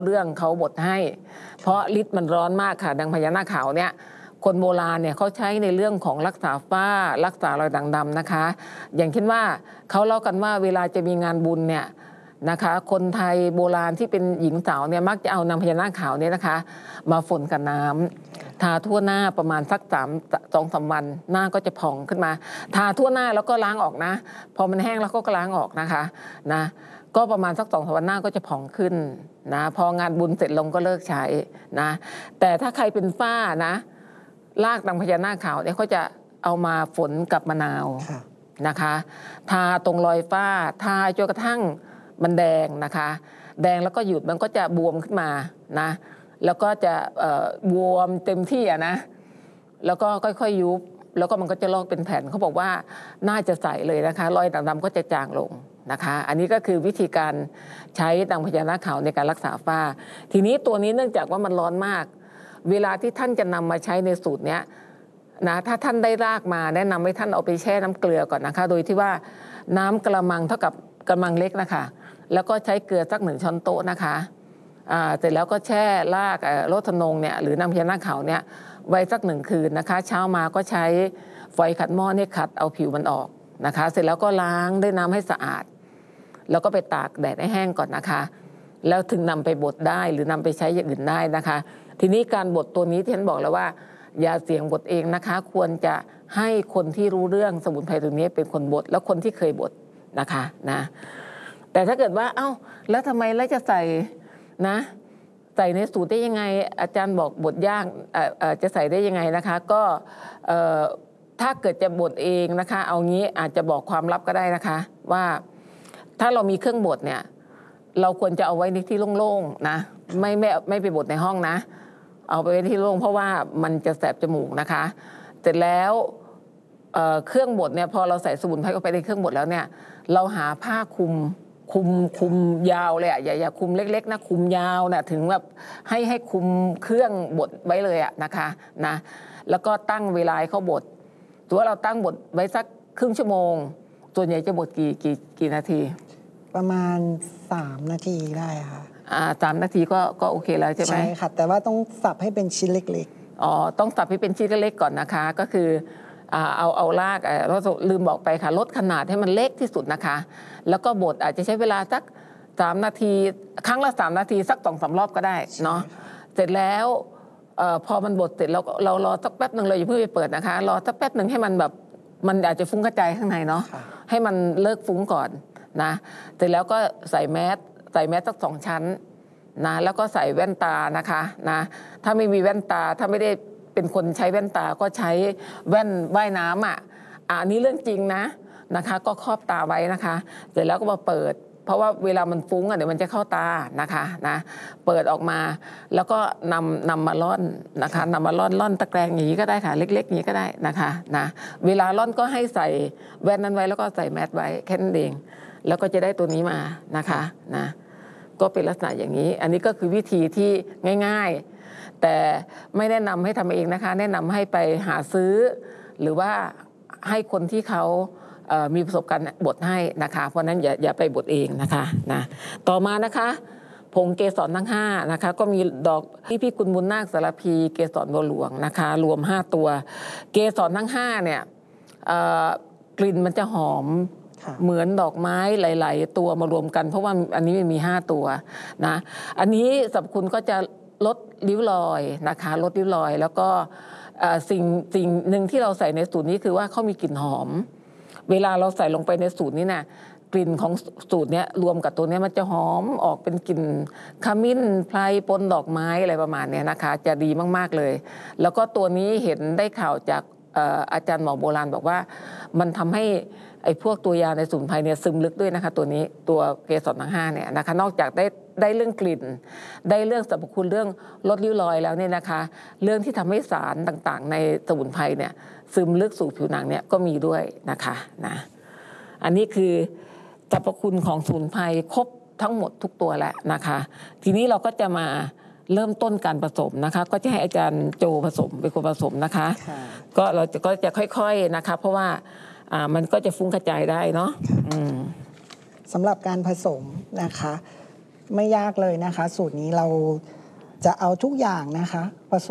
เรื่องเขาบดให้เพราะฤทธิ์มันร้อนมากค่ะดังพญานาคขาวเนี่ยคนโบราณเนี่ยเขาใช้ในเรื่องของรักษาฝ้ารักษารอยด่างดำนะคะอย่างเช่นว่าเขาเล่ากันว่าเวลาจะมีงานบุญเนี่ยนะคะคนไทยโบราณที่เป็นหญิงสาวเนี่ยมักจะเอานางพญานาคขาวเนี่ยนะคะมาฝนกับน้ำทาทั่วหน้าประมาณสัก2-3 วันหน้าก็จะผ่องขึ้นมาทาทั่วหน้าแล้วก็ล้างออกนะพอมันแห้งแล้วก็ล้างออกนะคะนะก็ประมาณสัก2-3 วันหน้าก็จะผ่องขึ้นนะพองานบุญเสร็จลงก็เลิกใช้นะแต่ถ้าใครเป็นฝ้านะรากนางพญานาคขาวเนี่ยเขาจะเอามาฝนกับมะนาวนะคะทาตรงรอยฝ้าทาจนกระทั่งมันแดงนะคะแดงแล้วก็หยุดมันก็จะบวมขึ้นมานะแล้วก็จะบวมเต็มที่อะนะแล้วก็ค่อยๆยุบแล้วก็มันก็จะลอกเป็นแผ่นเขาบอกว่าน่าจะใสเลยนะคะรอยด่างดำก็จะจางลงนะคะอันนี้ก็คือวิธีการใช้นางพญานาคขาวในการรักษาฝ้าทีนี้ตัวนี้เนื่องจากว่ามันร้อนมากเวลาที่ท่านจะนำมาใช้ในสูตรเนี้ยนะถ้าท่านได้รากมาแนะนำให้ท่านเอาไปแช่น้ำเกลือก่อนนะคะโดยที่ว่าน้ำกระมังเท่ากับกระมังเล็กนะคะแล้วก็ใช้เกลือสัก1 ช้อนโต๊ะนะคะเสร็จแล้วก็แช่รากโรสนงเนี่ยหรือนางพญานาคขาวเนี่ยไว้สัก1 คืนนะคะเช้ามาก็ใช้ฝอยขัดหม้อเนี่ยขัดเอาผิวมันออกนะคะเสร็จแล้วก็ล้างด้วยน้ำให้สะอาดแล้วก็ไปตากแดดให้แห้งก่อนนะคะแล้วถึงนำไปบดได้หรือนำไปใช้อย่างอื่นได้นะคะทีนี้การบดตัวนี้ที่ฉันบอกแล้วว่าอย่าเสี่ยงบดเองนะคะควรจะให้คนที่รู้เรื่องสมุนไพรตัวนี้เป็นคนบดแล้วคนที่เคยบดนะคะนะแต่ถ้าเกิดว่าเอ้าแล้วทำไมแล้วจะใส่นะใส่ในสูตรได้ยังไงอาจารย์บอกบดย่างจะใส่ได้ยังไงนะคะก็ถ้าเกิดจะบดเองนะคะเอางี้อาจจะบอกความลับก็ได้นะคะว่าถ้าเรามีเครื่องบดเนี่ยเราควรจะเอาไว้ในที่โล่งๆนะไม่ไปบดในห้องนะเอาไปไว้ที่โล่งเพราะว่ามันจะแสบจมูกนะคะเสร็จแล้วเครื่องบดเนี่ยพอเราใส่สมุนไพรเข้าไปในเครื่องบดแล้วเนี่ยเราหาผ้าคลุมยาวเลยอ่ะอย่าคลุมเล็กๆนะคลุมยาวนะถึงแบบให้คลุมเครื่องบดไว้เลยอ่ะนะคะนะแล้วก็ตั้งเวลาเขาบดตัวเราตั้งบดไว้สักครึ่งชั่วโมงส่วนใหญ่จะบดกี่นาทีประมาณ3 นาทีได้ค่ะ 3 นาทีก็โอเคแล้วใช่ไหมใช่ค่ะแต่ว่าต้องสับให้เป็นชิ้นเล็กๆต้องสับให้เป็นชิ้นเล็กๆก่อนนะคะก็คือเอารากเราลืมบอกไปค่ะลดขนาดให้มันเล็กที่สุดนะคะแล้วก็บดอาจจะใช้เวลาสัก3 นาทีครั้งละ3 นาทีสัก2-3 รอบก็ได้เนาะเสร็จแล้วพอมันบดเสร็จเรารอสักแป๊บหนึ่งเราอย่าเพิ่งไปเปิดนะคะรอสักแป๊บหนึ่งให้มันแบบมันอาจจะฟุ้งกระจายข้างในเนาะให้มันเลิกฟุ้งก่อนนะเสร็จแล้วก็ใส่แมสสัก2 ชั้นนะแล้วก็ใส่แว่นตานะคะนะถ้าไม่มีแว่นตาถ้าไม่ได้เป็นคนใช้แว่นตาก็ใช้แว่นว่ายน้ำอันนี้เรื่องจริงนะคะก็ครอบตาไว้นะคะเสร็จแล้วก็มาเปิดเพราะว่าเวลามันฟุ้งเดี๋ยวมันจะเข้าตานะคะนะเปิดออกมาแล้วก็นำมาร่อนนะคะนำมาร่อนตะแกรงอย่างนี้ก็ได้ค่ะเล็กๆอย่างนี้ก็ได้นะคะนะเวลาร่อนก็ให้ใส่แว่นนั้นไว้แล้วก็ใส่แมสไว้แค่นั้นเองแล้วก็จะได้ตัวนี้มานะคะนะก็เป็นลักษณะอย่างนี้อันนี้ก็คือวิธีที่ง่ายๆแต่ไม่แนะนำให้ทำเองนะคะแนะนำให้ไปหาซื้อหรือว่าให้คนที่เขามีประสบการณ์บดให้นะคะเพราะนั้นอย่าไปบดเองนะคะนะต่อมานะคะผงเกสรทั้ง5นะคะก็มีดอกที่พี่กุลบุญนาคสารพีเกสรบัวหลวงนะคะรวม5ตัวเกสรทั้ง5เนี่ยกลิ่นมันจะหอมเหมือนดอกไม้หลายๆตัวมารวมกันเพราะว่าอันนี้มี5ตัวนะอันนี้สรรพคุณก็จะลดริ้วรอยนะคะลดริ้วรอยแล้วก็สิ่งหนึ่งที่เราใส่ในสูตรนี้คือว่าเขามีกลิ่นหอมเวลาเราใส่ลงไปในสูตรนี้นะกลิ่นของสูตรนี้รวมกับตัวนี้มันจะหอมออกเป็นกลิ่นขมิ้นไพรปนดอกไม้อะไรประมาณนี้นะคะจะดีมากๆเลยแล้วก็ตัวนี้เห็นได้ข่าวจากอาจารย์หมอโบราณบอกว่ามันทำให้ไอ้พวกตัวยาในสมุนไพรเนี่ยซึมลึกด้วยนะคะตัวนี้ตัวเกสรทั้ง5เนี่ยนะคะนอกจากได้เรื่องกลิ่นได้เรื่องสรรพคุณเรื่องลดริ้วรอยแล้วเนี่ยนะคะเรื่องที่ทำให้สารต่างๆในสมุนไพรเนี่ยซึมลึกสู่ผิวหนังเนี่ยก็มีด้วยนะคะนะอันนี้คือสรรพคุณของสมุนไพรครบทั้งหมดทุกตัวแล้วนะคะทีนี้เราก็จะมาเริ่มต้นการผสมนะคะก็จะให้อาจารย์โจผสมเป็นคนผสมนะคะก็เราก็จะค่อยๆนะคะเพราะว่ามันก็จะฟุ้งกระจายได้เนาะสำหรับการผสมนะคะไม่ยากเลยนะคะ สูตรนี้เราจะเอาทุกอย่างนะคะผส